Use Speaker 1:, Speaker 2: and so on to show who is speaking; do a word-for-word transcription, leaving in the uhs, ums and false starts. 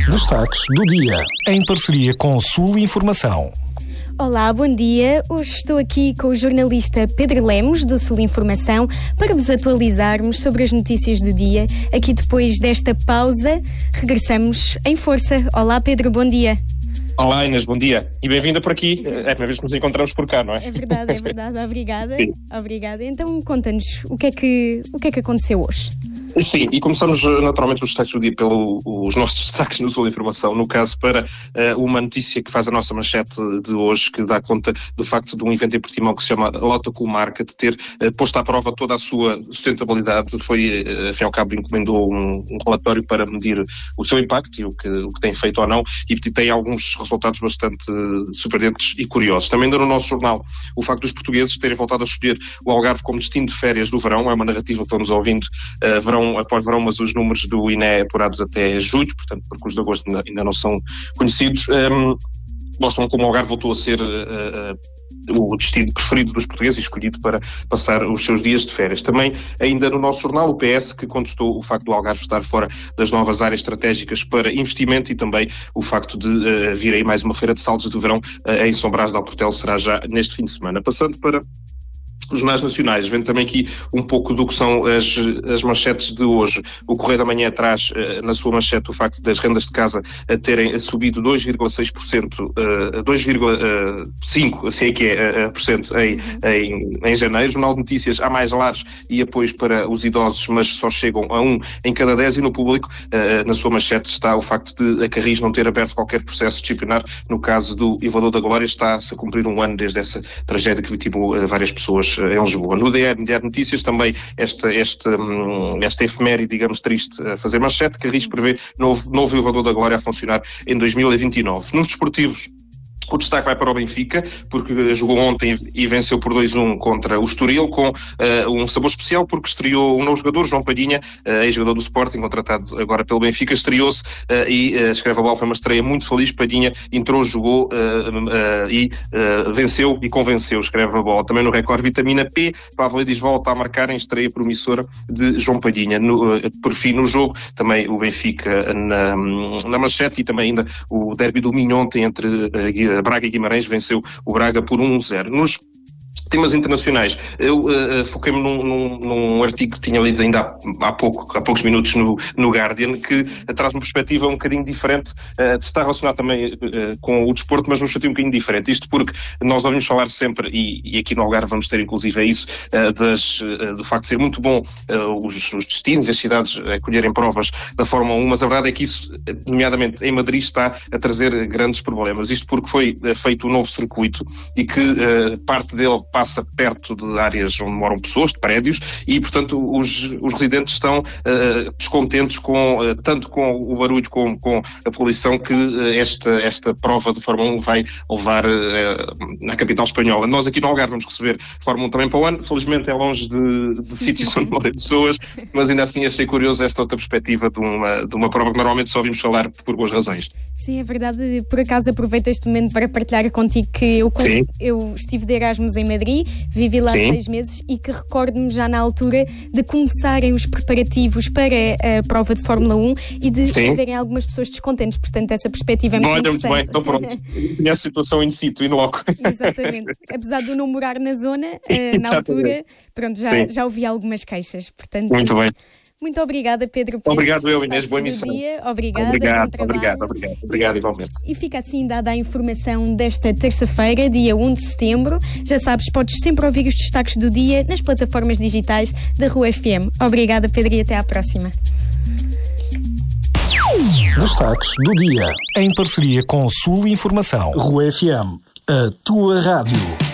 Speaker 1: Destaques do dia, em parceria com Sul Informação.
Speaker 2: Olá, bom dia. Hoje estou aqui com o jornalista Pedro Lemos, do Sul Informação, para vos atualizarmos sobre as notícias do dia. Aqui depois desta pausa, regressamos em força. Olá, Pedro, bom dia.
Speaker 3: Olá, Inês, bom dia. E bem-vinda por aqui. É a primeira vez que nos encontramos por cá, não é?
Speaker 2: É verdade, é verdade. Obrigada.
Speaker 3: Sim.
Speaker 2: Obrigada. Então, conta-nos, o que é que, o que é que aconteceu hoje?
Speaker 3: Sim, e começamos naturalmente os destaques do dia pelos nossos destaques no Sul Informação, no caso para uh, uma notícia que faz a nossa manchete de hoje, que dá conta do facto de um evento em Portimão que se chama Lota Cool Market ter uh, posto à prova toda a sua sustentabilidade. Foi, uh, afinal ao cabo, encomendou um, um relatório para medir o seu impacto e o que, o que tem feito ou não, e tem alguns resultados bastante uh, surpreendentes e curiosos. Também deu no nosso jornal o facto dos portugueses terem voltado a escolher o Algarve como destino de férias do verão. É uma narrativa que vamos ouvindo uh, verão após verão, mas os números do I N E apurados até julho, portanto, porque os de agosto ainda, ainda não são conhecidos, um, mostram como o Algarve voltou a ser uh, uh, o destino preferido dos portugueses e escolhido para passar os seus dias de férias. Também, ainda no nosso jornal, o P S, que contestou o facto do Algarve estar fora das novas áreas estratégicas para investimento, e também o facto de uh, vir aí mais uma feira de saldos de verão uh, em São Brás de Alportel, será já neste fim de semana. Passando para os jornais nacionais, vendo também aqui um pouco do que são as, as manchetes de hoje. O Correio da Manhã traz uh, na sua manchete o facto das rendas de casa uh, terem subido dois vírgula seis por cento, uh, dois vírgula cinco por cento, assim é que é, uh, por cento em, em, em janeiro. Jornal de Notícias, há mais lares e apoios para os idosos, mas só chegam a um em cada dez, e no Público, uh, na sua manchete, está o facto de a Carris não ter aberto qualquer processo disciplinar no caso do Elevador da Glória. Está-se a cumprir um ano desde essa tragédia que vitimou uh, várias pessoas em Lisboa. No D R, Diário de Notícias, também esta, esta, esta efeméride, digamos, triste a fazer manchete. Carris prevê novo, novo Elevador da Glória a funcionar em dois mil e vinte e nove. Nos desportivos, o destaque vai para o Benfica, porque jogou ontem e venceu por dois a um contra o Estoril, com uh, um sabor especial, porque estreou um novo jogador, João Palhinha, uh, ex-jogador do Sporting, contratado agora pelo Benfica, estreou-se uh, e uh, escreve a bola, foi uma estreia muito feliz. Palhinha entrou, jogou uh, uh, e uh, venceu e convenceu, escreve a bola. Também no Record, vitamina P, Pavlidis volta a marcar em estreia promissora de João Palhinha. No, uh, por fim, no jogo, também o Benfica na, na manchete, e também ainda o derby do Minho ontem entre uh, Braga e Guimarães, venceu o Braga por um a zero. Nos temas internacionais, eu uh, foquei-me num, num, num artigo que tinha lido ainda há, há, pouco, há poucos minutos no, no Guardian, que uh, traz uma perspectiva um bocadinho diferente, uh, está relacionado também uh, com o desporto, mas uma perspectiva um bocadinho diferente. Isto porque nós ouvimos falar sempre, e, e aqui no Algarve vamos ter inclusive é isso, uh, das, uh, do facto de ser muito bom uh, os, os destinos e as cidades acolherem provas da Fórmula um, mas a verdade é que isso, nomeadamente em Madrid, está a trazer grandes problemas. Isto porque foi uh, feito um novo circuito e que uh, parte dele passa perto de áreas onde moram pessoas, de prédios, e portanto os, os residentes estão uh, descontentes com, uh, tanto com o barulho como com a poluição que uh, esta, esta prova de Fórmula um vai levar uh, na capital espanhola. Nós aqui no Algarve vamos receber Fórmula um também para o ano, felizmente é longe de, de sítios onde moram pessoas, mas ainda assim achei curioso esta outra perspectiva de uma, de uma prova que normalmente só ouvimos falar por boas razões.
Speaker 2: Sim, é verdade. Por acaso aproveito este momento para partilhar contigo que eu, quando eu estive de Erasmus em Madrid, vivi lá Sim. seis meses, e que recordo-me já na altura de começarem os preparativos para a prova de Fórmula um e de haverem algumas pessoas descontentes. Portanto, essa perspectiva é muito
Speaker 3: Olha,
Speaker 2: interessante.
Speaker 3: Muito bem, então pronto. Conhece a situação in situ, in loco.
Speaker 2: Exatamente. Apesar de eu não morar na zona, uh, na altura, pronto, já, já ouvi algumas queixas. Portanto,
Speaker 3: muito bem.
Speaker 2: Muito obrigada, Pedro.
Speaker 3: Obrigado eu, Inês. Boa emissão.
Speaker 2: Obrigada.
Speaker 3: Obrigado, obrigado, obrigado. Obrigado, igualmente.
Speaker 2: E fica assim dada a informação desta terça-feira, dia um de setembro. Já sabes, podes sempre ouvir os destaques do dia nas plataformas digitais da Rua F M. Obrigada, Pedro, e até à próxima.
Speaker 1: Destaques do dia, em parceria com Sul Informação. Rua F M, a tua rádio.